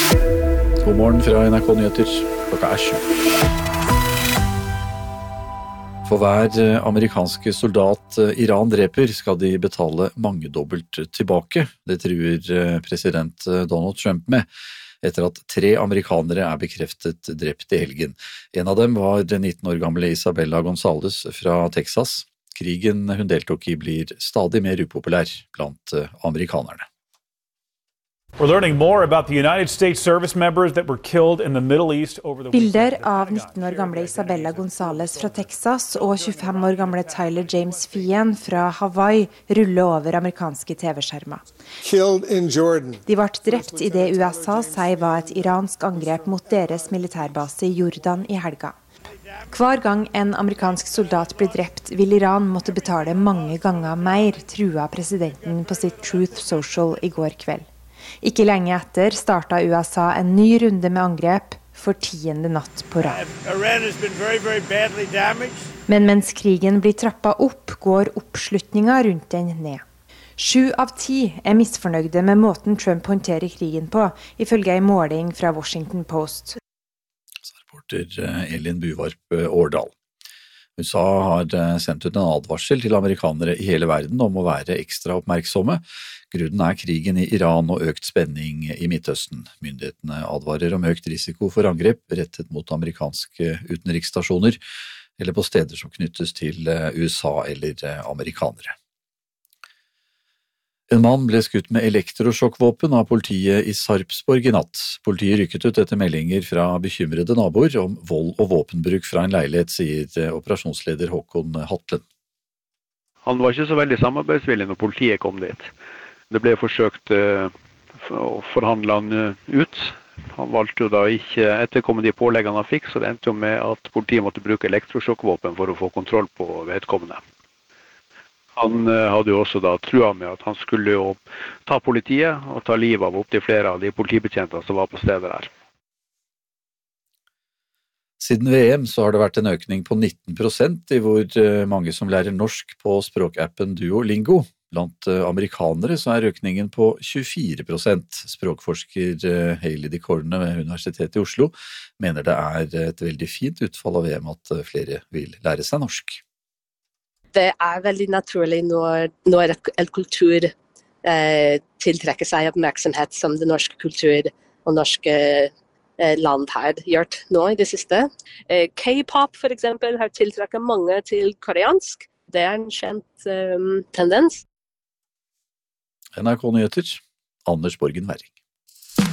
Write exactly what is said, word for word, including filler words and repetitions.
God morgen fra N R K Nyheter, klokka er sju. For hver amerikanske soldat Iran dreper, skal de betale mangedobbelt tilbake. Det truer president Donald Trump med, etter at tre amerikanere er bekreftet drept i helgen. En av dem var den nitten år gamle Isabella Gonzalez fra Texas. Krigen hun deltok i blir stadig mer upopulær blant amerikanerne. We're learning more about the United States service members that were killed in the Middle East over the Bilder av nitten år gamle Isabella Gonzalez fra Texas og tjuefem år gamle Tyler James Fien fra Hawaii ruller over amerikanske T V-skjermer. De ble drept i det U S A sier var et iransk angrep mot deres militærbase i Jordan i helga. Hver gang en amerikansk soldat blir drept, vil Iran måtte betale mange ganger mer, trua presidenten på sitt Truth Social i går kveld. Ikke lenge etter startet U S A en ny runde med angrep for tiende natt på rad. Men mens krigen blir trappet opp, går oppslutningen rundt den ned. Sju av ti er misfornøyde med måten Trump håndterer krigen på, ifølge en måling fra Washington Post. Reporter Elin Buvarp Årdal. U S A har sendt ut en advarsel til amerikanere i hele verden om å være ekstra oppmerksomme. Grunnen er krigen i Iran og økt spenning i Midtøsten. Myndighetene advarer om økt risiko for angrep rettet mot amerikanske utenriksstasjoner eller på steder som knyttes til U S A eller amerikanere. En mann ble skutt med elektrosjokkvåpen av politiet i Sarpsborg i natt. Politiet rykket ut etter meldinger fra bekymrede naboer om vold og våpenbruk fra en leilighet, sier operasjonsleder Håkon Hatlen. Han var ikke så veldig samarbeidsvillig når politiet kom dit. Det ble forsøkt uh, å forhandle han uh, ut. Han valgte jo da ikke etterkomme de påleggene han fikk, så det endte jo med at politiet måtte bruke elektrosjokkvåpen for å få kontroll på vedkommende. Han uh, hadde jo også da trua med at han skulle jo ta politiet og ta livet av opptil flere av de politibetjentene som var på stedet der. Siden V M så har det vært en økning på nitten prosent i hvor mange som lærer norsk på språkappen Duolingo. Blant amerikanere så er økningen på tjuefire prosent. Språkforsker Hailey DeCorne ved Universitetet i Oslo mener det er et veldig fint utfall av V M at flere vil lære seg norsk. Det er veldig naturlig når, når en kultur eh, tiltrekker seg oppmerksomhet som den norske kultur og norske eh, land har gjort nå i det siste. Eh, K-pop for eksempel har tiltrekket mange til koreansk. Det er en kjent eh, tendens. N R K Nyheter, Anders Borgen Werring.